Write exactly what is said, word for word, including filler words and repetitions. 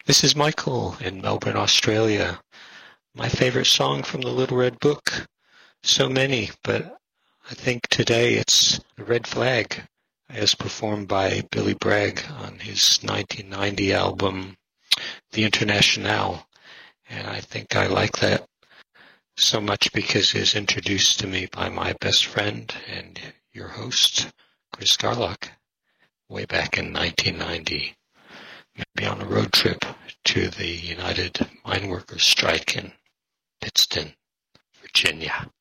This is Michael in Melbourne, Australia. My favorite song from the Little Red Book. So many, but I think today it's The Red Flag, as performed by Billy Bragg on his nineteen ninety album, The Internationale. And I think I like that so much because it was introduced to me by my best friend and your host, Chris Garlock, way back in nineteen ninety. Maybe on a road trip to the United Mine Workers strike in Pittston, Virginia.